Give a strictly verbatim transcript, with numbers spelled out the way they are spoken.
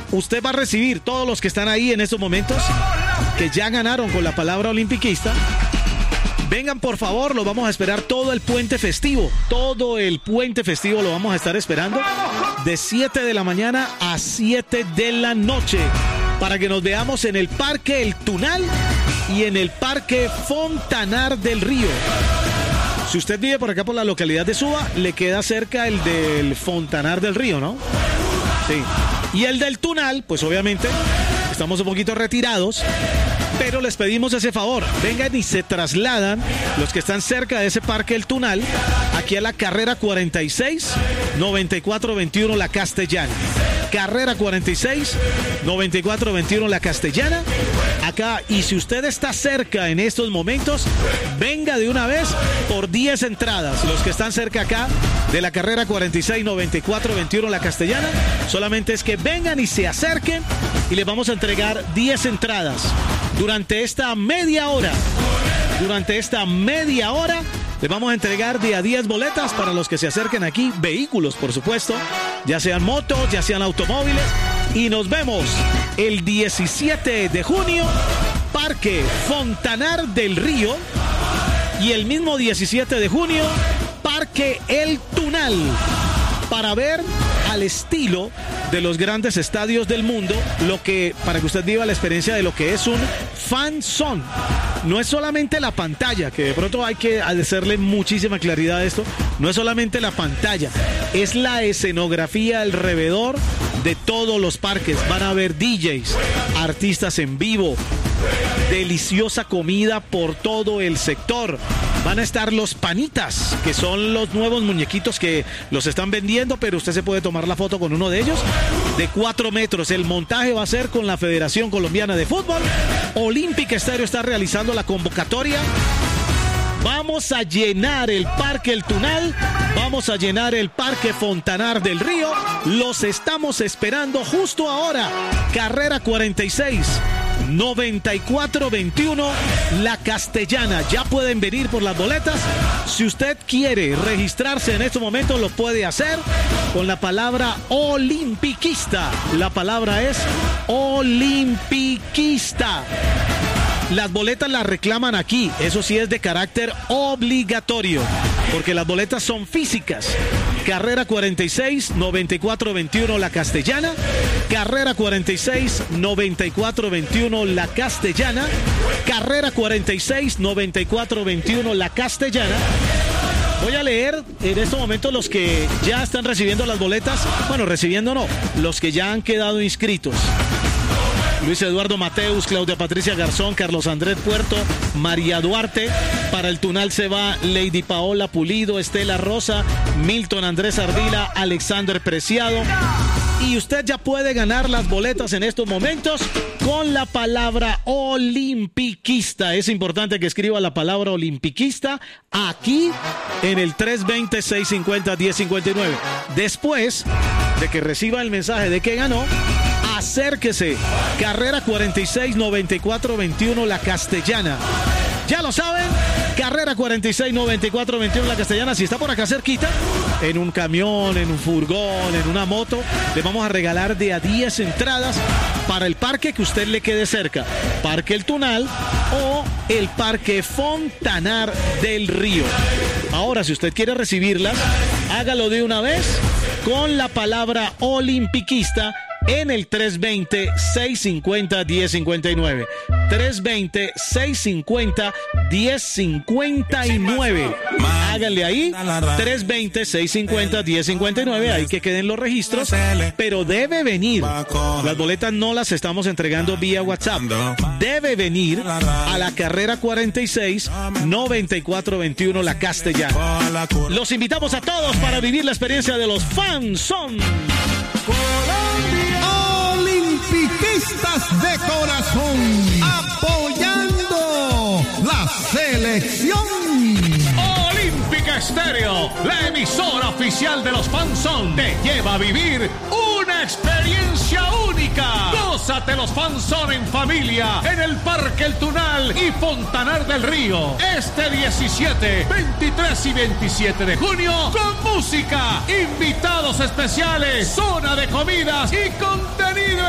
usted va a recibir todos los que están ahí en estos momentos, que ya ganaron con la palabra olimpiquista. Vengan, por favor, los vamos a esperar todo el puente festivo. Todo el puente festivo lo vamos a estar esperando de siete de la mañana a siete de la noche para que nos veamos en el Parque El Tunal y en el Parque Fontanar del Río. Si usted vive por acá por la localidad de Suba, le queda cerca el del Fontanar del Río, ¿no? Sí. Y el del Tunal, pues obviamente estamos un poquito retirados, pero les pedimos ese favor. Vengan y se trasladan los que están cerca de ese Parque El Tunal aquí a la carrera cuarenta y seis, noventa y cuatro veintiuno La Castellana. Carrera cuarenta y seis, noventa y cuatro veintiuno La Castellana. Acá, y si usted está cerca en estos momentos, venga de una vez por diez entradas. Los que están cerca acá de la carrera cuarenta y seis, noventa y cuatro veintiuno La Castellana, solamente es que vengan y se acerquen y les vamos a entregar diez entradas. Durante esta media hora, durante esta media hora, les vamos a entregar de a diez boletas para los que se acerquen aquí, vehículos, por supuesto, ya sean motos, ya sean automóviles. Y nos vemos el diecisiete de junio, Parque Fontanar del Río. Y el mismo diecisiete de junio, Parque El Tunal, para ver al estilo de los grandes estadios del mundo, lo que, para que usted viva la experiencia de lo que es un fan zone. No es solamente la pantalla, que de pronto hay que hacerle muchísima claridad a esto. No es solamente la pantalla, es la escenografía alrededor de todos los parques. Van a haber D Js, artistas en vivo, deliciosa comida por todo el sector. Van a estar los panitas, que son los nuevos muñequitos que los están vendiendo, pero usted se puede tomar la foto con uno de ellos, de cuatro metros. El montaje va a ser con la Federación Colombiana de Fútbol. Olímpica Estéreo está realizando la convocatoria. Vamos a llenar el Parque El Tunal, vamos a llenar el Parque Fontanar del Río. Los estamos esperando justo ahora. Carrera cuarenta y seis, noventa y cuatro veintiuno La Castellana. Ya pueden venir por las boletas. Si usted quiere registrarse en estos momentos, lo puede hacer con la palabra olimpiquista. La palabra es olimpiquista. Las boletas las reclaman aquí, eso sí es de carácter obligatorio, porque las boletas son físicas. Carrera cuarenta y seis, noventa y cuatro veintiuno La Castellana. Carrera cuarenta y seis, noventa y cuatro veintiuno La Castellana. Carrera cuarenta y seis, noventa y cuatro veintiuno La Castellana. Voy a leer en estos momentos los que ya están recibiendo las boletas. Bueno, recibiendo no, los que ya han quedado inscritos. Luis Eduardo Mateus, Claudia Patricia Garzón, Carlos Andrés Puerto, María Duarte. Para el Tunal se va Lady Paola Pulido, Estela Rosa, Milton Andrés Ardila, Alexander Preciado. Y usted ya puede ganar las boletas en estos momentos con la palabra olimpiquista. Es importante que escriba la palabra olimpiquista aquí en el tres veinte, seiscientos cincuenta, diez cincuenta y nueve. Después de que reciba el mensaje de que ganó, acérquese. Carrera cuarenta y seis, noventa y cuatro veintiuno La Castellana. Ya lo saben, carrera cuarenta y seis, noventa y cuatro veintiuno La Castellana. Si está por acá cerquita, en un camión, en un furgón, en una moto, le vamos a regalar de a diez entradas para el parque que usted le quede cerca. Parque El Tunal o el Parque Fontanar del Río. Ahora, si usted quiere recibirlas, hágalo de una vez con la palabra olimpiquista en el tres veinte, seiscientos cincuenta, diez cincuenta y nueve. tres veinte, seiscientos cincuenta, diez cincuenta y nueve. Háganle ahí, tres veinte, seiscientos cincuenta, diez cincuenta y nueve, ahí que queden los registros, pero debe venir. Las boletas no las estamos entregando vía WhatsApp. Debe venir a la carrera cuarenta y seis, noventa y cuatro veintiuno La Castellana. Los invitamos a todos para vivir la experiencia de los fans son olimpiquistas de corazón, apoyando la selección. Olímpica Estéreo, la emisora oficial de los Fanzón, te lleva a vivir una experiencia única. Gózate los Fanzón en familia en el Parque El Tunal y Fontanar del Río este diecisiete, veintitrés y veintisiete de junio con música, invitados especiales, zona de comidas y contenido